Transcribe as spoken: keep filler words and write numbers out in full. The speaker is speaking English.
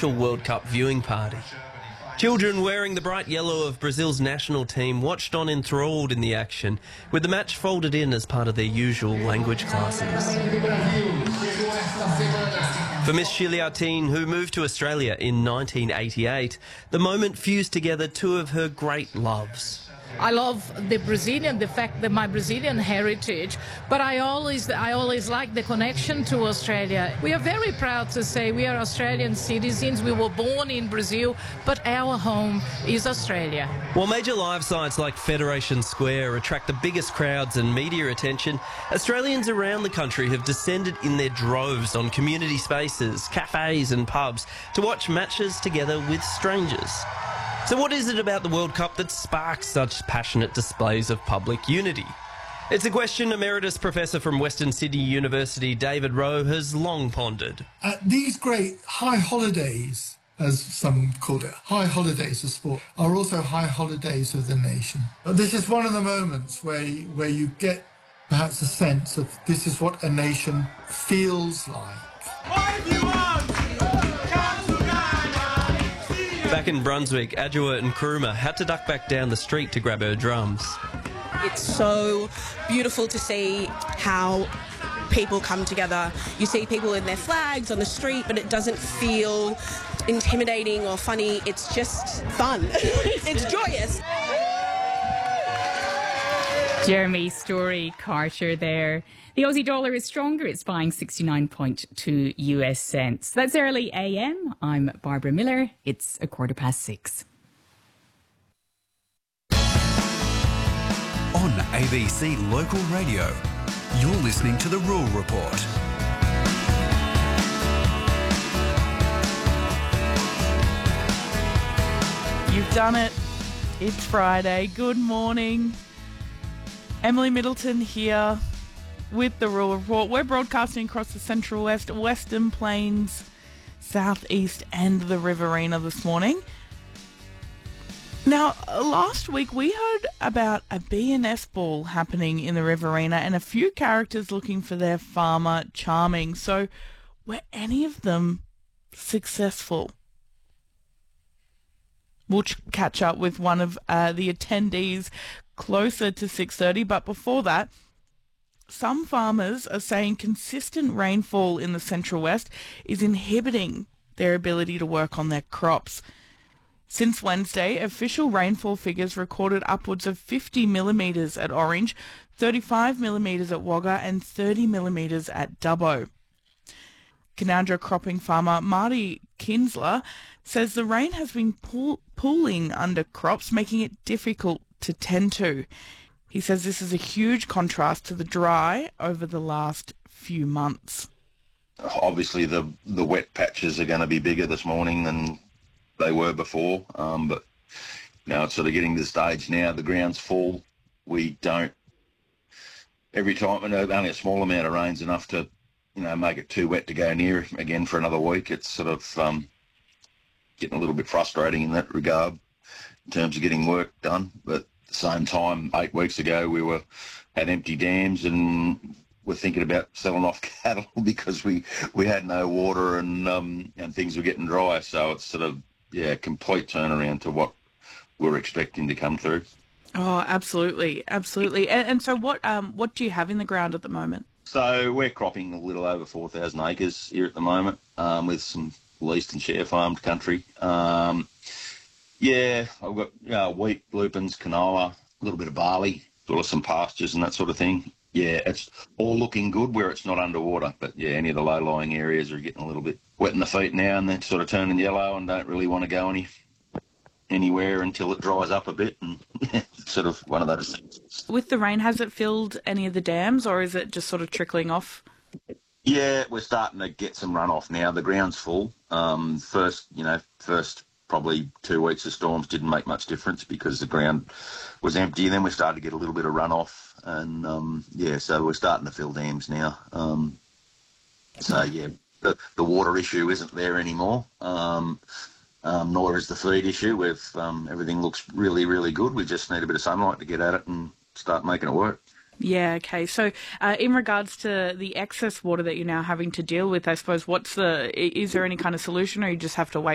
official World Cup viewing party. Children wearing the bright yellow of Brazil's national team watched on enthralled in the action, with the match folded in as part of their usual language classes. For Miss Chiliartine, who moved to Australia in nineteen eighty-eight, the moment fused together two of her great loves. I love the Brazilian, the fact that my Brazilian heritage, but I always, I always like the connection to Australia. We are very proud to say we are Australian citizens. We were born in Brazil, but our home is Australia. While major live sites like Federation Square attract the biggest crowds and media attention, Australians around the country have descended in their droves on community spaces, cafes and pubs to watch matches together with strangers. So what is it about the World Cup that sparks such passionate displays of public unity? It's a question Emeritus Professor from Western Sydney University, David Rowe, has long pondered. Uh, these great high holidays, as some called it, high holidays of sport, are also high holidays of the nation. But this is one of the moments where, where you get perhaps a sense of this is what a nation feels like. What do you want? Back in Brunswick, Adjoa Nkrumah had to duck back down the street to grab her drums. It's so beautiful to see how people come together. You see people in their flags on the street, but it doesn't feel intimidating or funny. It's just fun. It's joyous. Jeremy Story Carter there. The Aussie dollar is stronger. It's buying sixty-nine point two US cents. That's early A M. I'm Barbara Miller. It's a quarter past six. On A B C Local Radio, you're listening to The Rural Report. You've done it. It's Friday. Good morning. Emily Middleton here with the Rural Report. We're broadcasting across the Central West, Western Plains, Southeast and the Riverina this morning. Now, last week we heard about a B N S ball happening in the Riverina and a few characters looking for their farmer charming. So, were any of them successful? We'll ch- catch up with one of uh, the attendees closer to six thirty, but before that, some farmers are saying consistent rainfall in the Central West is inhibiting their ability to work on their crops. Since Wednesday, official rainfall figures recorded upwards of fifty millimetres at Orange, thirty-five millimetres at Wagga and thirty millimetres at Dubbo. Canowindra cropping farmer Marty Kinsler says the rain has been pool- pooling under crops, making it difficult to tend to. He says this is a huge contrast to the dry over the last few months. Obviously, the the wet patches are going to be bigger this morning than they were before, um, but now it's sort of getting to the stage now. The ground's full. We don't, every time, and only a small amount of rain's enough to, you know, make it too wet to go near again for another week. It's sort of um, getting a little bit frustrating in that regard in terms of getting work done, but the same time, eight weeks ago, we were had empty dams and were thinking about selling off cattle because we, we had no water and um, and things were getting dry. So it's sort of, yeah, complete turnaround to what we're expecting to come through. Oh, absolutely, absolutely. And, and so what um what do you have in the ground at the moment? So we're cropping a little over four thousand acres here at the moment um, with some leased and share farmed country. Um, Yeah, I've got uh, wheat, lupins, canola, a little bit of barley, sort of some pastures and that sort of thing. Yeah, it's all looking good where it's not underwater. But, yeah, any of the low-lying areas are getting a little bit wet in the feet now and they're sort of turning yellow and don't really want to go any anywhere until it dries up a bit. And it's sort of one of those things. With the rain, has it filled any of the dams or is it just sort of trickling off? Yeah, we're starting to get some runoff now. The ground's full. Um, first, you know, first... probably two weeks of storms didn't make much difference because the ground was empty. And then we started to get a little bit of runoff. And, um, yeah, so we're starting to fill dams now. Um, so, yeah, the, the water issue isn't there anymore, um, um, nor is the feed issue. We've, um, everything looks really, really good. We just need a bit of sunlight to get at it and start making it work. Yeah, okay. So uh, in regards to the excess water that you're now having to deal with, I suppose, what's the, is there any kind of solution or you just have to wait